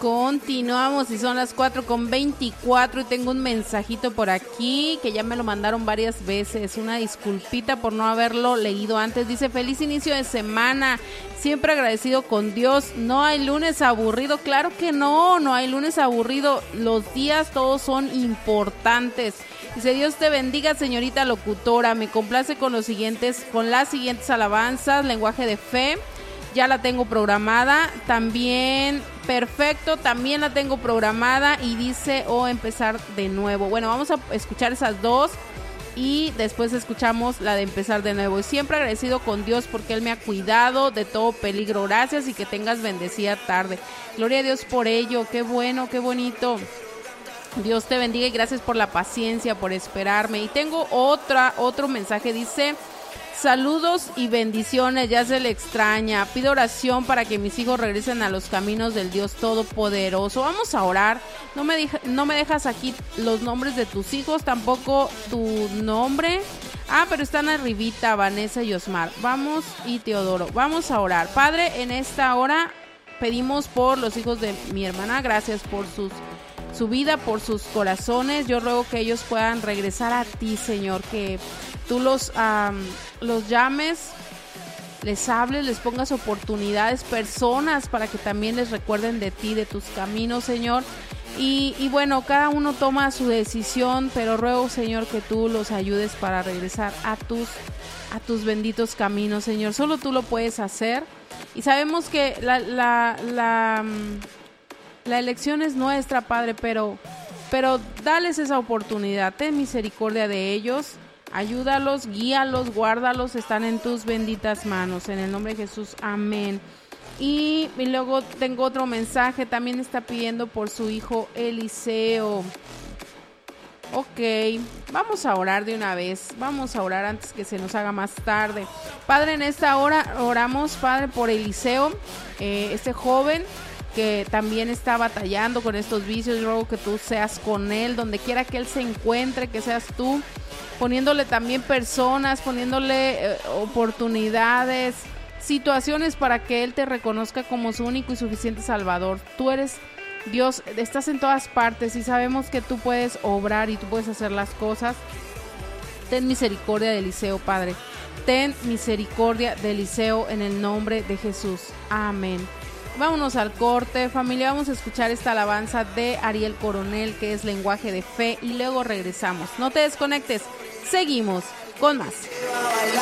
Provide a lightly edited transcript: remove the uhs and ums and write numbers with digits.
Continuamos y son las 4:24 y tengo un mensajito por aquí que ya me lo mandaron varias veces. Una disculpita por no haberlo leído antes. Dice: feliz inicio de semana, siempre agradecido con Dios. No hay lunes aburrido. Claro que no hay lunes aburrido. Los días todos son importantes. Dice: Dios te bendiga, señorita locutora. Me complace con las siguientes alabanzas. Lenguaje de fe, ya la tengo programada. También, perfecto, también la tengo programada. Y dice: empezar de nuevo. Bueno, vamos a escuchar esas dos y después escuchamos la de empezar de nuevo. Y siempre agradecido con Dios porque Él me ha cuidado de todo peligro. Gracias y que tengas bendecida tarde. Gloria a Dios por ello. Qué bueno, qué bonito. Dios te bendiga y gracias por la paciencia, por esperarme. Y tengo otro mensaje. Dice: saludos y bendiciones, ya se le extraña. Pido oración para que mis hijos regresen a los caminos del Dios Todopoderoso. Vamos a orar. No me dejas aquí los nombres de tus hijos, tampoco tu nombre. Pero están arribita, Vanessa y Osmar. Vamos, y Teodoro. Vamos a orar. Padre, en esta hora pedimos por los hijos de mi hermana. Gracias por su vida, por sus corazones. Yo ruego que ellos puedan regresar a ti, Señor, que tú los llames, les hables, les pongas oportunidades, personas para que también les recuerden de ti, de tus caminos, Señor. Y bueno, cada uno toma su decisión, pero ruego, Señor, que tú los ayudes para regresar a tus benditos caminos, Señor. Solo tú lo puedes hacer. Y sabemos que la elección es nuestra, Padre, pero dales esa oportunidad. Ten misericordia de ellos. Ayúdalos, guíalos, guárdalos, están en tus benditas manos. En el nombre de Jesús, amén. Y luego tengo otro mensaje, también está pidiendo por su hijo Eliseo. Ok, vamos a orar de una vez, vamos a orar antes que se nos haga más tarde. Padre, en esta hora oramos, Padre, por Eliseo, este joven que también está batallando con estos vicios. Yo ruego que tú seas con él, donde quiera que él se encuentre, que seas tú, poniéndole también personas, poniéndole oportunidades, situaciones para que él te reconozca como su único y suficiente Salvador. Tú eres Dios, estás en todas partes y sabemos que tú puedes obrar y tú puedes hacer las cosas. Ten misericordia de Eliseo, Padre. Ten misericordia de Eliseo en el nombre de Jesús. Amén. Vámonos al corte, familia. Vamos a escuchar esta alabanza de Ariel Coronel, que es Lenguaje de Fe, y luego regresamos. No te desconectes, seguimos con más.